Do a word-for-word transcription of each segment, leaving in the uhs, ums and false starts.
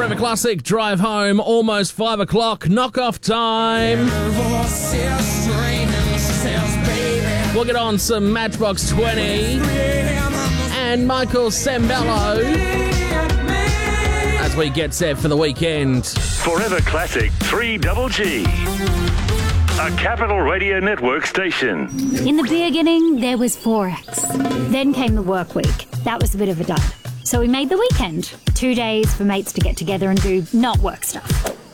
Forever Classic, drive home, almost five o'clock, knock-off time. We'll get on some Matchbox twenty and Michael Sembello as we get set for the weekend. Forever Classic three double G. A Capital Radio Network station. In the beginning, there was Forex. Then came the work week. That was a bit of a dud. So we made the weekend. Two days for mates to get together and do not work stuff.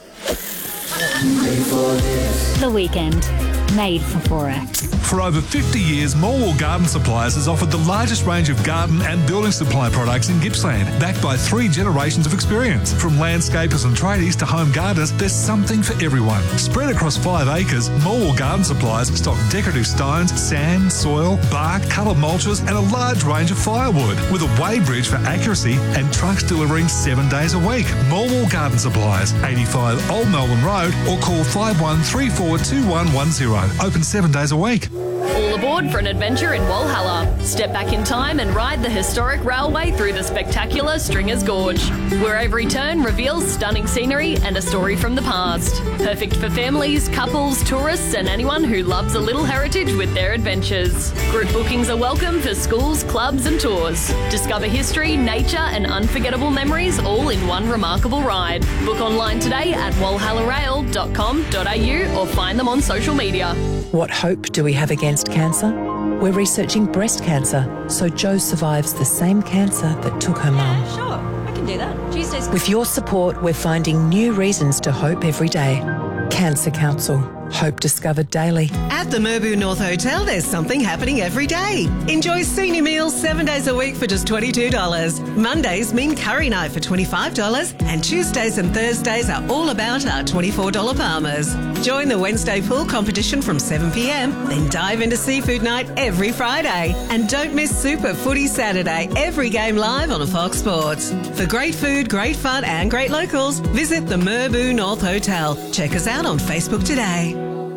The weekend. Made for Forex. For over fifty years, Morwell Garden Supplies has offered the largest range of garden and building supply products in Gippsland, backed by three generations of experience. From landscapers and tradies to home gardeners, there's something for everyone. Spread across five acres, Morwell Garden Supplies stock decorative stones, sand, soil, bark, coloured mulches and a large range of firewood, with a weighbridge for accuracy and trucks delivering seven days a week. Morwell Garden Supplies, eighty-five Old Melbourne Road, or call five one three four two one one zero. Open seven days a week. All aboard for an adventure in Walhalla. Step back in time and ride the historic railway through the spectacular Stringers Gorge, where every turn reveals stunning scenery and a story from the past. Perfect for families, couples, tourists and anyone who loves a little heritage with their adventures. Group bookings are welcome for schools, clubs and tours. Discover history, nature and unforgettable memories all in one remarkable ride. Book online today at walhalla rail dot com dot a u or find them on social media. What hope do we have against cancer? We're researching breast cancer, so Jo survives the same cancer that took her mum. Sure, I can do that. Tuesdays. With your support, we're finding new reasons to hope every day. Cancer Council. Hope discovered daily. At the Merbau North Hotel, there's something happening every day. Enjoy senior meals seven days a week for just twenty-two dollars. Mondays mean curry night for twenty-five dollars. And Tuesdays and Thursdays are all about our twenty-four dollars Palmers. Join the Wednesday pool competition from seven p m, then dive into seafood night every Friday. And don't miss Super Footy Saturday, every game live on Fox Sports. For great food, great fun and great locals, visit the Merbau North Hotel. Check us out on Facebook today.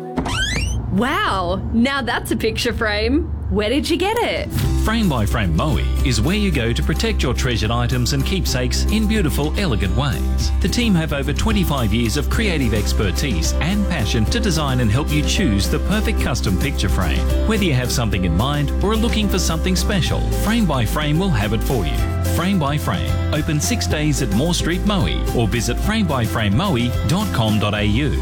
Wow, now that's a picture frame. Where did you get it? Frame by Frame Moe is where you go to protect your treasured items and keepsakes in beautiful, elegant ways. The team have over twenty-five years of creative expertise and passion to design and help you choose the perfect custom picture frame. Whether you have something in mind or are looking for something special, Frame by Frame will have it for you. Frame by Frame, open six days at Moore Street, Moe, or visit frame by frame moe dot com dot a u.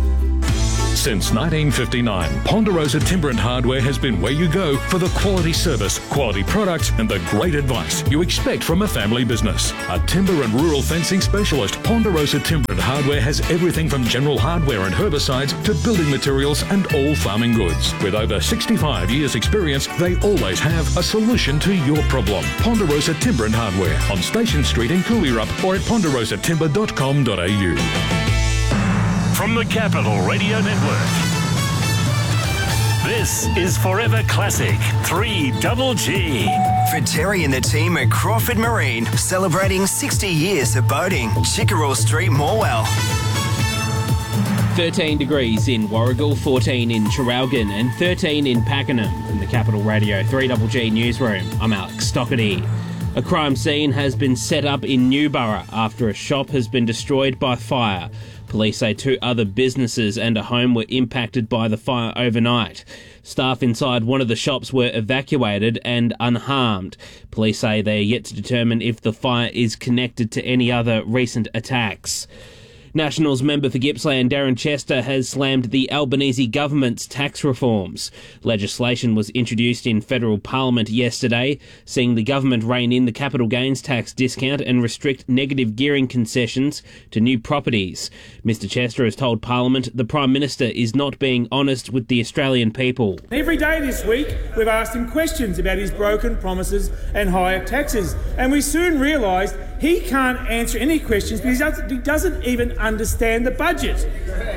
Since nineteen fifty-nine, Ponderosa Timber and Hardware has been where you go for the quality service, quality products and the great advice you expect from a family business. A timber and rural fencing specialist, Ponderosa Timber and Hardware has everything from general hardware and herbicides to building materials and all farming goods. With over sixty-five years experience, they always have a solution to your problem. Ponderosa Timber and Hardware on Station Street in Cooleyrup or at ponderosa timber dot com dot a u. From the Capital Radio Network, this is Forever Classic three double G. For Terry and the team at Crawford Marine, celebrating sixty years of boating. Chickerell Street, Morwell. thirteen degrees in Warragul, fourteen in Traralgon and thirteen in Pakenham. From the Capital Radio three double G Newsroom, I'm Alex Stockerty. A crime scene has been set up in Newborough after a shop has been destroyed by fire. Police say two other businesses and a home were impacted by the fire overnight. Staff inside one of the shops were evacuated and unharmed. Police say they are yet to determine if the fire is connected to any other recent attacks. Nationals member for Gippsland Darren Chester has slammed the Albanese government's tax reforms. Legislation was introduced in federal parliament yesterday, seeing the government rein in the capital gains tax discount and restrict negative gearing concessions to new properties. Mister Chester has told Parliament the Prime Minister is not being honest with the Australian people. Every day this week we've asked him questions about his broken promises and higher taxes, and we soon realised he can't answer any questions because he doesn't even understand the budget.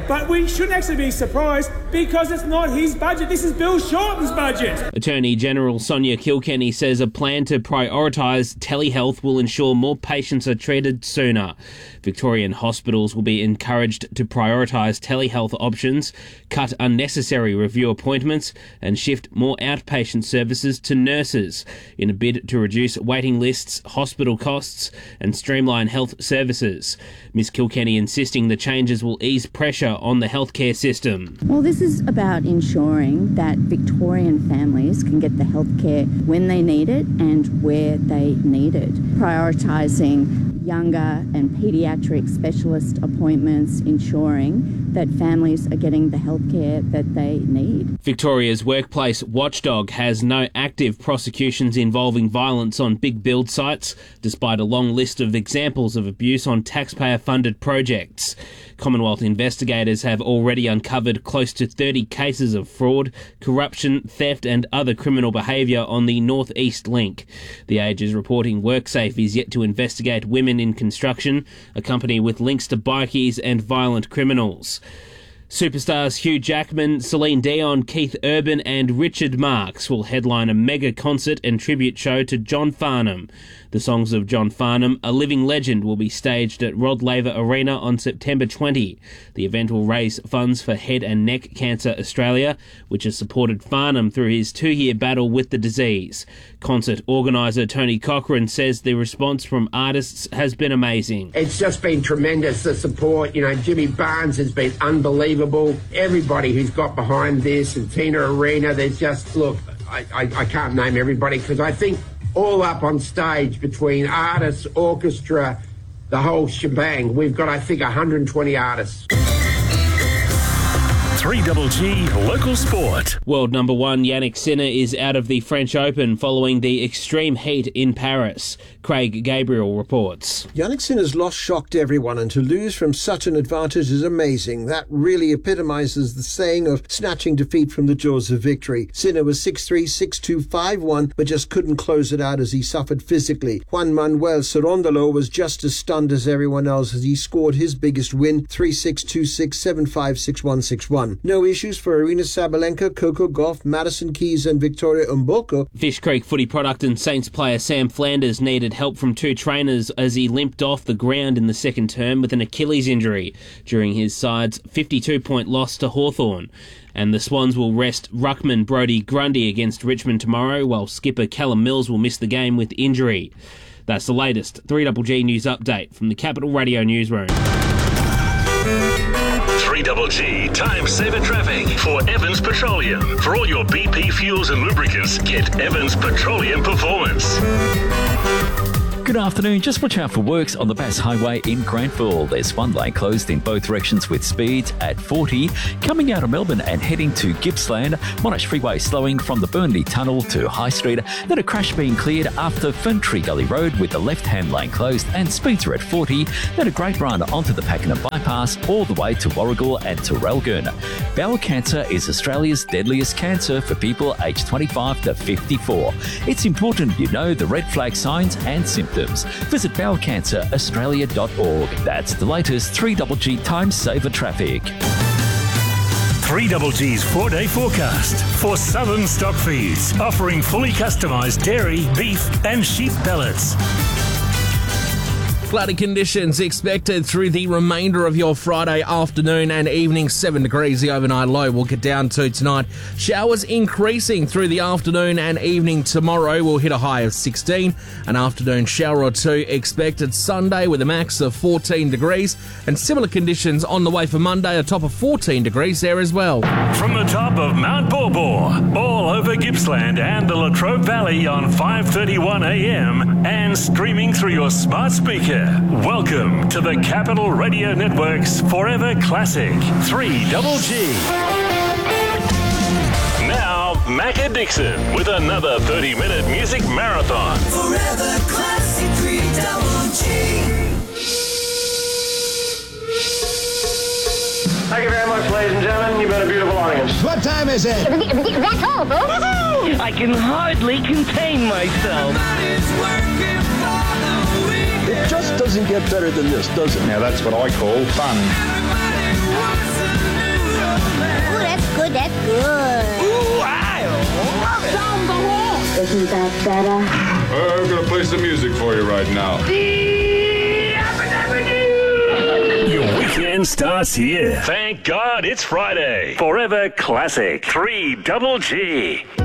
But we shouldn't actually be surprised because it's not his budget. This is Bill Shorten's budget. Attorney General Sonia Kilkenny says a plan to prioritise telehealth will ensure more patients are treated sooner. Victorian hospitals will be encouraged to prioritise telehealth options, cut unnecessary review appointments and shift more outpatient services to nurses in a bid to reduce waiting lists, hospital costs and streamline health services. Miz Kilkenny insisting the changes will ease pressure on the healthcare system. Well, this is about ensuring that Victorian families can get the healthcare when they need it and where they need it. Prioritising younger and paediatric specialist appointments, ensuring that families are getting the healthcare that they need. Victoria's workplace watchdog has no active prosecutions involving violence on big build sites, despite a long list of examples of abuse on taxpayer-funded projects. Commonwealth investigators have already uncovered close to thirty cases of fraud, corruption, theft and other criminal behaviour on the North East Link. The Age is reporting WorkSafe is yet to investigate women in construction, a company with links to bikies and violent criminals. Superstars Hugh Jackman, Celine Dion, Keith Urban and Richard Marx will headline a mega concert and tribute show to John Farnham. The songs of John Farnham, a living legend, will be staged at Rod Laver Arena on September twentieth. The event will raise funds for Head and Neck Cancer Australia, which has supported Farnham through his two-year battle with the disease. Concert organiser Tony Cochran says the response from artists has been amazing. It's just been tremendous, the support. You know, Jimmy Barnes has been unbelievable. Everybody who's got behind this, and Tina Arena, there's just, look, I, I, I can't name everybody because I think all up on stage between artists, orchestra, the whole shebang, we've got, I think, one hundred twenty artists. three Double G Local Sport. World number one Yannick Sinner is out of the French Open following the extreme heat in Paris. Craig Gabriel reports. Yannick Sinner's loss shocked everyone, and to lose from such an advantage is amazing. That really epitomises the saying of snatching defeat from the jaws of victory. Sinner was six three, six two, five one, but just couldn't close it out as he suffered physically. Juan Manuel Cerondolo was just as stunned as everyone else as he scored his biggest win, three six, two six, seven five, six one, six one. No issues for Arina Sabalenka, Coco Gauff, Madison Keys and Victoria Mboko. Fish Creek footy product and Saints player Sam Flanders needed help from two trainers as he limped off the ground in the second term with an Achilles injury during his side's fifty-two point loss to Hawthorn. And the Swans will rest ruckman Brodie Grundy against Richmond tomorrow, while skipper Callum Mills will miss the game with injury. That's the latest three Double G news update from the Capital Radio newsroom. three Double G Time Saver Traffic for Evans Petroleum. For all your B P fuels and lubricants, get Evans Petroleum Performance. Good afternoon. Just watch out for works on the Bass Highway in Granville. There's one lane closed in both directions with speeds at forty. Coming out of Melbourne and heading to Gippsland, Monash Freeway slowing from the Burnley Tunnel to High Street. Then a crash being cleared after Ferntree Gully Road with the left-hand lane closed and speeds are at forty. Then a great run onto the Pakenham Bypass all the way to Warragul and to Relgun. Bowel cancer is Australia's deadliest cancer for people aged twenty-five to fifty-four. It's important you know the red flag signs and symptoms. Visit bowel cancer australia dot org. That's the latest three Double G Time Saver Traffic. three Double G's four-day forecast for Southern Stock Feeds, offering fully customised dairy, beef and sheep pellets. Cloudy conditions expected through the remainder of your Friday afternoon and evening. seven degrees, the overnight low will get down to tonight. Showers increasing through the afternoon and evening tomorrow. We'll hit a high of sixteen. An afternoon shower or two expected Sunday with a max of fourteen degrees. And similar conditions on the way for Monday, a top of fourteen degrees there as well. From the top of Mount Borbor, all over Gippsland and the Latrobe Valley on five thirty-one a m and streaming through your smart speaker. Welcome to the Capital Radio Network's Forever Classic three Double G. Now, Macca Dixon with another thirty-minute music marathon. Forever Classic three Double G. Thank you very much, ladies and gentlemen. You've been a beautiful audience. What time is it? That's all, folks. I can hardly contain myself. It just doesn't get better than this, does it? Now that's what I call fun. Isn't that better? Uh, I'm gonna play some music for you right now. Your weekend starts here. Thank God it's Friday. Forever Classic. three double G.